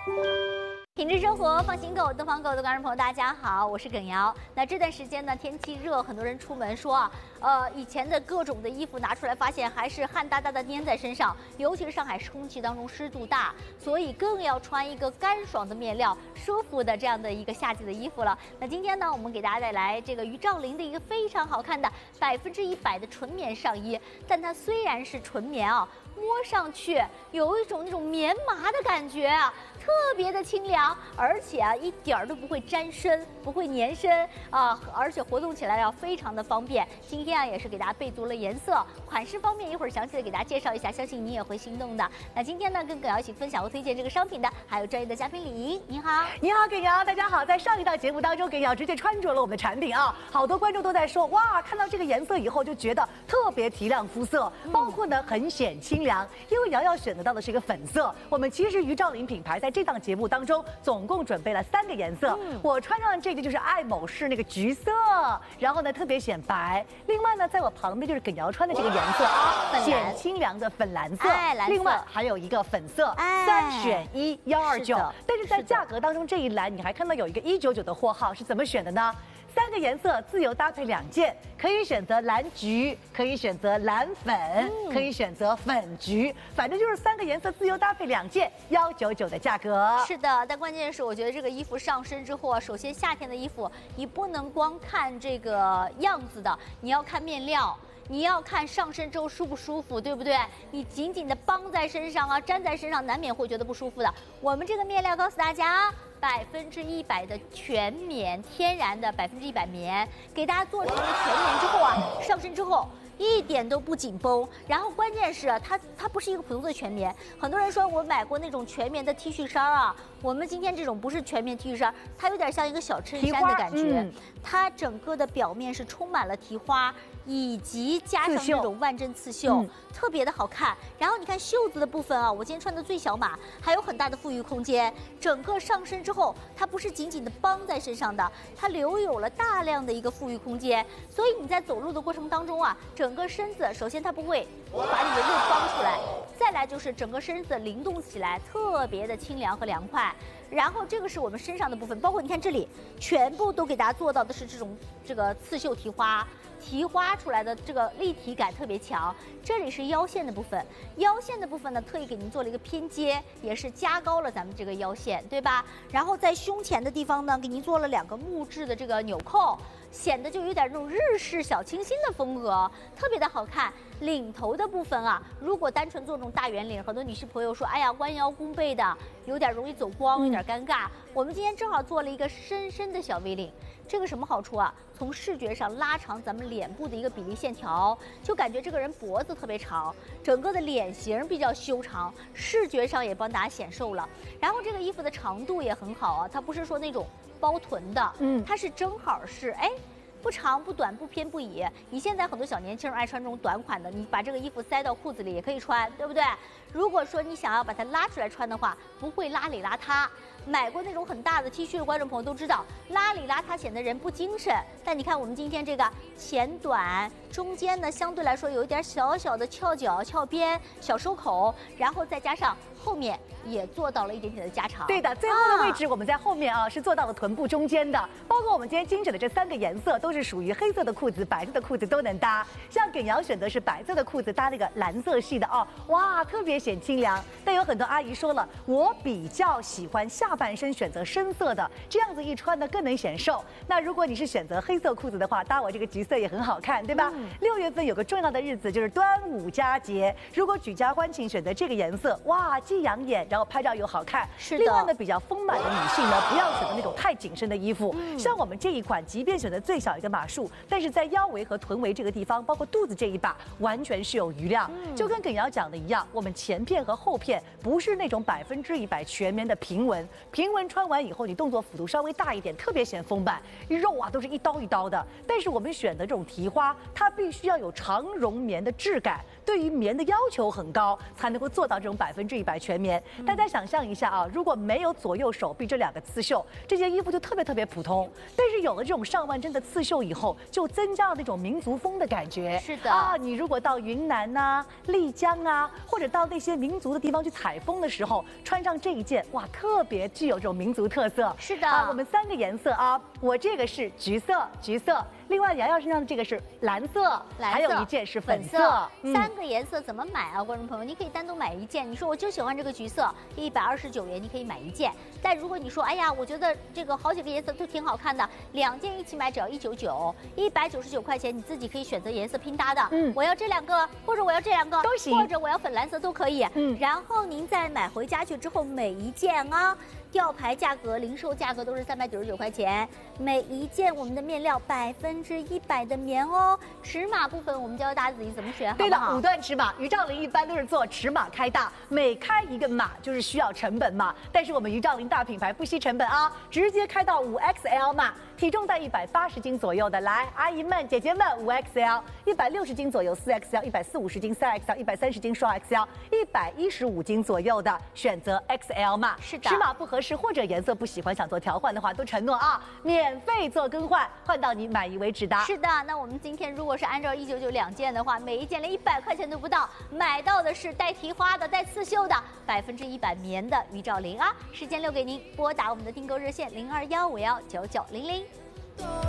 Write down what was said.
品质生活，放心购，东方购的观众朋友，大家好，我是耿瑶。那这段时间呢，天气热，很多人出门说以前的各种的衣服拿出来，发现还是汗哒哒的粘在身上，尤其是上海空气当中湿度大，所以更要穿一个干爽的面料、舒服的这样的一个夏季的衣服了。那今天呢，我们给大家带来这个于兆琳的一个非常好看的100%的纯棉上衣，但它虽然是纯棉啊，摸上去有一种那种棉麻的感觉啊，特别的清凉，而且啊一点儿都不会沾身，不会粘身啊，而且活动起来要非常的方便。今天啊也是给大家备足了颜色、款式方面，一会儿详细的给大家介绍一下，相信你也会心动的。那今天呢，跟耿瑶一起分享和推荐这个商品的，还有专业的嘉宾李莹，你好， 你好，耿瑶，大家好。在上一档节目当中，耿瑶直接穿着了我们的产品啊，好多观众都在说，哇，看到这个颜色以后就觉得特别提亮肤色，包括呢很显清凉。因为瑶瑶选择到的是一个粉色，我们其实于兆琳品牌在这档节目当中总共准备了3个颜色，我穿上的这个就是爱某仕那个橘色，然后呢特别显白。另外呢，在我旁边就是耿瑶穿的这个颜色啊，显清凉的粉蓝色，另外还有一个粉色，3选1，129。但是在价格当中这一栏你还看到有一个199的货号，是怎么选的呢？3个颜色自由搭配2件，可以选择蓝橘，可以选择蓝粉，可以选择粉橘，反正就是3个颜色自由搭配2件，199的价格。 是的，但关键是我觉得这个衣服上身之后啊，首先夏天的衣服你不能光看这个样子的，你要看面料。你要看上身之后舒不舒服，对不对？你紧紧的绑在身上啊，粘在身上，难免会觉得不舒服的。我们这个面料告诉大家，100%的全棉，天然的100%棉，给大家做成了全棉之后啊，上身之后一点都不紧绷，然后关键是它不是一个普通的全棉。很多人说我买过那种全棉的 T 恤衫啊，我们今天这种不是全棉 T 恤衫，它有点像一个小衬衫的感觉，它整个的表面是充满了提花，以及加上这种万针刺绣，特别的好看。然后你看袖子的部分啊，我今天穿的最小码，还有很大的富裕空间。整个上身之后，它不是紧紧的绑在身上的，它留有了大量的一个富裕空间，所以你在走路的过程当中啊，整个身子首先它不会把你的肉绑出来，再来就是整个身子灵动起来，特别的清凉和凉快。然后这个是我们身上的部分，包括你看这里，全部都给大家做到的是这个刺绣提花出来的这个立体感特别强。这里是腰线的部分，腰线的部分呢，特意给您做了一个偏接，也是加高了咱们这个腰线，对吧？然后在胸前的地方呢，给您做了2个木质的这个纽扣，显得就有点那种日式小清新的风格，特别的好看。领头的部分啊，如果单纯做这种大圆领，很多女士朋友说，哎呀，弯腰弓背的有点容易走光，有点尴尬。我们今天正好做了一个深深的小 V 领，这个什么好处啊？从视觉上拉长咱们脸部的一个比例线条，就感觉这个人脖子特别长，整个的脸型比较修长，视觉上也帮大家显瘦了。然后这个衣服的长度也很好啊，它不是说那种包臀的，它是正好是不长不短不偏不倚。你现在很多小年轻人爱穿这种短款的，你把这个衣服塞到裤子里也可以穿，对不对？如果说你想要把它拉出来穿的话，不会邋里邋遢。买过那种很大的 T 恤的观众朋友都知道，邋里邋遢显得人不精神。但你看我们今天这个前短，中间呢相对来说有一点小小的翘脚、翘边、小收口，然后再加上后面也做到了一点点的加长。 对的，最后的位置我们在后面啊是做到了臀部中间的，包括我们今天精选的这3个颜色都是属于黑色的裤子、白色的裤子都能搭。像耿瑶选的是白色的裤子搭那个蓝色系的哦，哇，特别显清凉。但有很多阿姨说了，我比较喜欢下半身选择深色的，这样子一穿呢更能显瘦。那如果你是选择黑色裤子的话，搭我这个橘色也很好看，对吧？6月份有个重要的日子就是端午佳节，如果举家欢庆选择这个颜色，哇，既养眼，然后拍照又好看。 是的。 另外呢，比较丰满的女性呢，不要选择那种太紧身的衣服。像我们这一款，即便选择最小一个码数，但是在腰围和臀围这个地方，包括肚子这一把，完全是有余量。就跟耿瑶讲的一样，我们前片和后片不是那种100%全棉的平纹，平纹穿完以后，你动作幅度稍微大一点，特别显丰满，肉啊都是一刀一刀的。但是我们选的这种提花，它必须要有长绒棉的质感。 对于棉的要求很高，才能够做到这种100%全棉。大家想象一下啊，如果没有左右手臂这2个刺绣，这件衣服就特别普通。但是有了这种上万针的刺绣以后，就增加了那种民族风的感觉。 是的啊，你如果到云南呐、丽江啊，或者到那些民族的地方去采风的时候，穿上这一件，哇，特别具有这种民族特色。 是的啊，我们3个颜色啊，我这个是橘色，另外瑶瑶身上的这个是蓝色，还有一件是粉色。 3个颜色怎么买啊，观众朋友？你可以单独买一件。你说我就喜欢这个橘色，129元，你可以买一件。但如果你说，哎呀，我觉得这个好几个颜色都挺好看的，2件一起买只要199，199块钱，你自己可以选择颜色拼搭的。我要这2个，或者我要这2个， 都行， 或者我要粉蓝色都可以。然后您再买回家去之后，每一件啊。 吊牌价格、零售价格都是399块钱，每一件我们的面料100%的棉哦。尺码部分我们教大家自己怎么选， 对的， 好不好？ 5段尺码，于兆林一般都是做尺码开大，每开一个码就是需要成本嘛。但是我们于兆林大品牌不惜成本啊，直接开到5XL 码，体重在180斤左右的，来，阿姨们、姐姐们，5XL，160斤左右4XL，140-150斤3XL，130斤双 XL，115斤左右的选择 XL 码。 是的， 尺码不合适或者颜色不喜欢想做调换的话，都承诺啊，免费做更换，换到你满意为止的。 是的，那我们今天如果是按照1992件的话，每一件连100块钱都不到，买到的是带提花的、带刺绣的100%棉的于兆林啊。时间留给您，拨打我们的订购热线0215199900。